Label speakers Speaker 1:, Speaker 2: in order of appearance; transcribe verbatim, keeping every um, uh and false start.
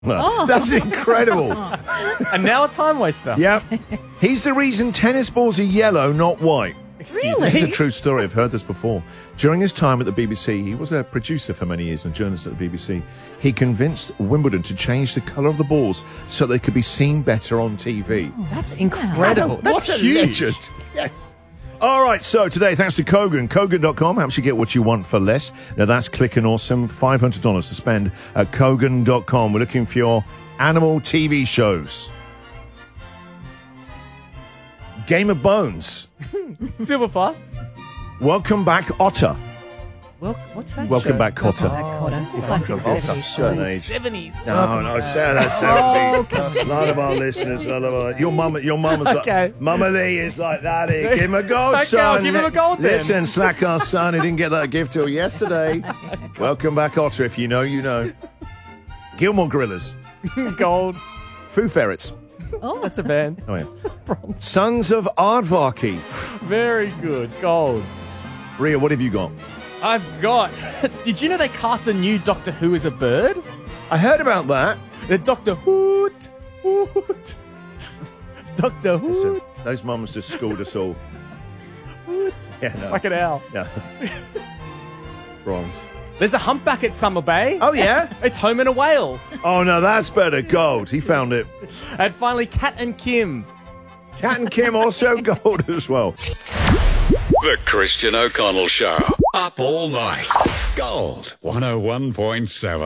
Speaker 1: Oh. That's incredible.
Speaker 2: And now a time waster.
Speaker 1: Yep. He's the reason tennis balls are yellow, not white.
Speaker 2: Excuse
Speaker 3: Really?
Speaker 1: This is a
Speaker 2: me?
Speaker 1: true story. I've heard this before. During his time at the B B C, he was a producer for many years and a journalist at the B B C. He convinced Wimbledon to change the colour of the balls so they could be seen better on T V.
Speaker 3: Oh,
Speaker 2: That's incredible.
Speaker 1: What
Speaker 2: That's
Speaker 1: a
Speaker 2: huge.
Speaker 1: legend. Yes. All right, so today, thanks to Kogan, Kogan dot com helps you get what you want for less. Now, that's clicking awesome. five hundred dollars to spend at Kogan dot com. We're looking for your animal T V shows. Game of Bones.
Speaker 2: Silver Plus.
Speaker 1: Welcome Back, Otter.
Speaker 2: Well, what's that
Speaker 1: Welcome
Speaker 2: show?
Speaker 1: Back, Cotter.
Speaker 3: Back Cotter. Classic
Speaker 1: Otter.
Speaker 3: seventies
Speaker 1: Certain
Speaker 3: shows.
Speaker 1: age.
Speaker 2: seventies.
Speaker 1: No, no, Sarah, seventies. A lot of our listeners, a lot of our, your mum, your mum is
Speaker 2: Okay.
Speaker 1: like, Mama Lee is like that. Give him a gold,
Speaker 2: Okay,
Speaker 1: son.
Speaker 2: I'll give him a gold then.
Speaker 1: Listen, slack our son, he didn't get that gift till yesterday. Welcome Back, Otter. If you know, you know. Gilmore Gorillas.
Speaker 2: Gold.
Speaker 1: Foo Ferrets.
Speaker 3: Oh,
Speaker 2: That's a band.
Speaker 1: Oh, yeah. Sons of Aardvark.
Speaker 2: Very good. Gold.
Speaker 1: Ria, what have you got?
Speaker 2: I've got. Did you know they cast a new Doctor Who as a bird?
Speaker 1: I heard about that.
Speaker 2: The Doctor Hoot. Hoot. Doctor
Speaker 1: Listen,
Speaker 2: Hoot.
Speaker 1: those mums just schooled us all.
Speaker 2: Hoot.
Speaker 1: Yeah, no.
Speaker 2: Like an owl.
Speaker 1: Yeah. Bronze.
Speaker 2: There's a humpback at Summer Bay.
Speaker 1: Oh, yeah?
Speaker 2: It's home and a whale.
Speaker 1: Oh, no, that's better. Gold. He found it.
Speaker 2: And finally, Cat and Kim.
Speaker 1: Cat and Kim also gold as well.
Speaker 4: The Christian O'Connell Show. Up all night. Gold one oh one point seven.